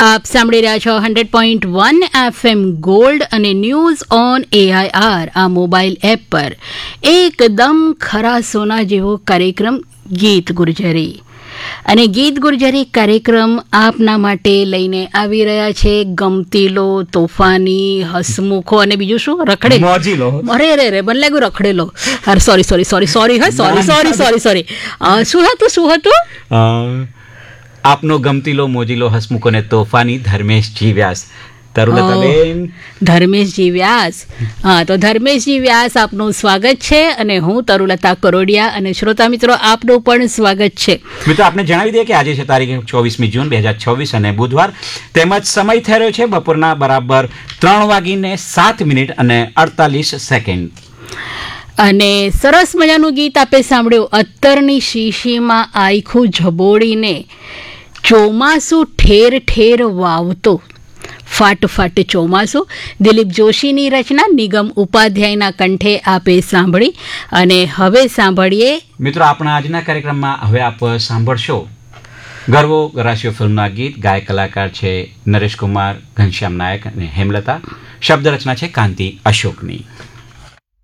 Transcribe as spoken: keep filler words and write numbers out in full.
આપ સાંભળી રહ્યા છો hundred point one FM gold અને ન્યૂઝ ઓન એઆઈઆર આ મોબાઈલ એપ પર એકદમ ખરા સોના જેવો કાર્યક્રમ ગીત ગુર્જરી. અને ગીત ગુર્જરી કાર્યક્રમ આપના માટે લઈને આવી રહ્યા છે ગમતીલો, તોફાની, હસમુખો અને બીજું શું રખડે મોજીલો. અરે રે રે મને લાગ્યું રખડેલો. અરે સોરી સોરી સોરી સોરી હા સોરી સોરી સોરી સોરી શું હતું શું હતું આપનો ગમતીલો, મોજીલો, હસમુખો અને તોફાની ધર્મેશજી વ્યાસ. તરુલતાબેન ધર્મેશજી વ્યાસ. હા, તો ધર્મેશજી વ્યાસ આપનું સ્વાગત છે અને હું તરુલતા કરોડિયા અને શ્રોતા મિત્રો આપનું પણ સ્વાગત છે. મિત્રો આપને જણાવી દઈએ કે આજે છે તારીખ ચોવીસમી જૂન બે હજાર છવ્વીસ અને બુધવાર, તેમજ સમય થઈ રહ્યો છે બપોરના બરાબર ત્રણ વાગીને સાત મિનિટ અને અડતાલીસ સેકન્ડ. અને સરસ મજાનું ગીત આપે સાંભળ્યું. અત્તરની શીશીમાં આખું ઝબોડીને ચોમાસું ઠેર ઠેર વાવતો, ફાટ ફાટ ચોમાસું. દિલીપ જોશીની રચના, નિગમ ઉપાધ્યાયના કંઠે આપે સાંભળી. અને હવે સાંભળીએ મિત્રો આપણા આજના કાર્યક્રમમાં હવે આપ સાંભળશો ગરવો ગરાસિયો ફિલ્મના ગીત. ગાયક કલાકાર છે નરેશ કુમાર, ઘનશ્યામ નાયક અને હેમલતા. શબ્દ રચના છે કાંતિ અશોકની.